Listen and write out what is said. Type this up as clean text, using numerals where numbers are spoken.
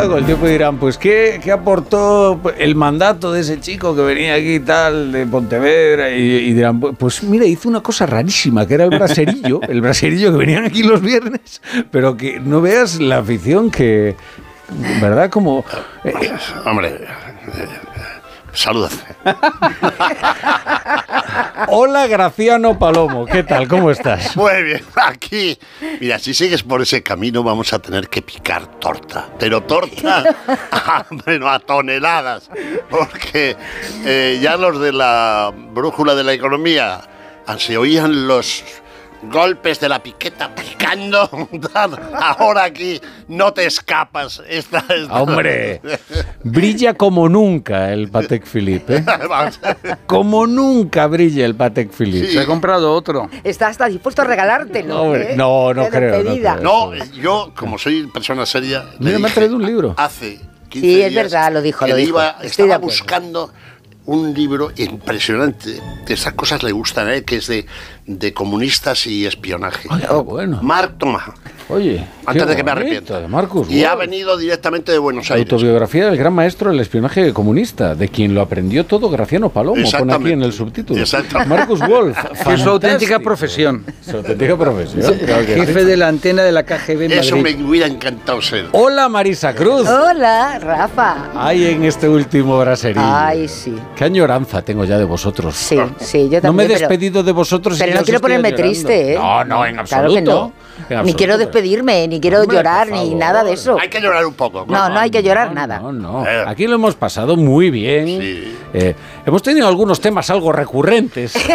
con el tiempo dirán, pues, ¿qué aportó el mandato de ese chico que venía aquí y tal, de Pontevedra? Y dirán, pues mira, hizo una cosa rarísima, que era el braserillo que venían aquí los viernes, pero que no veas la afición que, ¿verdad? Como... Hombre... Salud. Hola, Graciano Palomo. ¿Qué tal? ¿Cómo estás? Muy bien, aquí. Mira, si sigues por ese camino vamos a tener que picar torta. Pero torta, bueno, a toneladas. Porque ya los de la brújula de la economía se oían los golpes de la piqueta picando. Ahora aquí no te escapas. Hombre, brilla como nunca el Patek Philippe, ¿eh? Como nunca brilla el Patek Philippe. Sí. Se ha comprado otro. Está hasta dispuesto a regalártelo. Hombre, no creo. No, yo, como soy persona seria... Mira, me ha traído un libro. Hace 15 Sí, es días verdad, lo dijo. que Estoy de estaba acuerdo. buscando un libro impresionante. De esas cosas le gustan, que es de comunistas y espionaje. Ay, bueno. Marc Thomas. Oye, Antes de que me bonito, arrepienta. de Marcus Y ha Wolf. venido directamente de Buenos Aires. Autobiografía del gran maestro del espionaje comunista, de quien lo aprendió todo Graciano Palomo, pone aquí Exactamente. en el subtítulo. Exactamente. Marcus Wolf. Que es su auténtica fantástico. profesión. Su auténtica profesión. Claro que Jefe sí. de la antena de la KGB en Eso Madrid. me hubiera encantado ser. Hola, Marisa Cruz. Hola, Rafa. Ay, en este último braserillo. Ay, sí. Qué añoranza tengo ya de vosotros. Sí, sí, yo también. No me he pero- despedido de vosotros. Pero y ya no os quiero estoy ponerme añorando. triste, ¿eh? No, en absoluto. Claro que no. En Ni quiero absoluto. despedirme, ni quiero Hombre, llorar, por ni favor. nada de eso. Hay que llorar un poco. No, no hay que llorar nada. No. Aquí lo hemos pasado muy bien. Sí. Hemos tenido algunos temas algo recurrentes.